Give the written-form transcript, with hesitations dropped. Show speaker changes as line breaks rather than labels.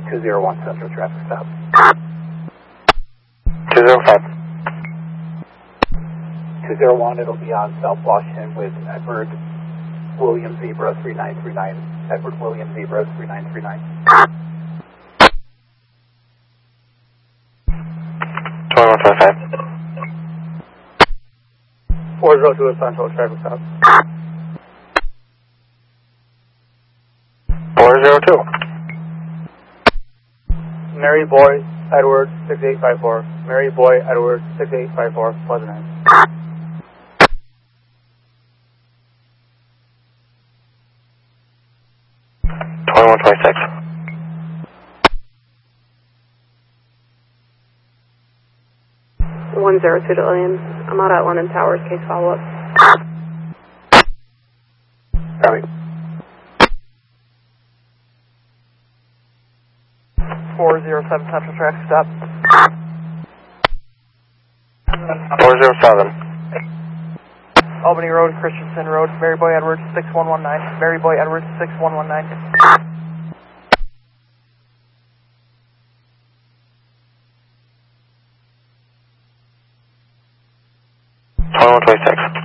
201 Central traffic stop.
205.
201, it'll be on South Washington with Edward William Zebra 3939. Edward William Zebra 3939.
2125.
402 Central traffic stop.
402.
Mary Boy Edward 6854. Mary Boy Edward 6854. Pleasant End.
2126.
One 102 to Lillian. I'm out at London Towers. Case follow up.
Copy. 407 Central traffic stop.
407.
Albany Road, Christensen Road, Mary Boy Edwards 6119. Mary Boy Edwards 6119.
2126.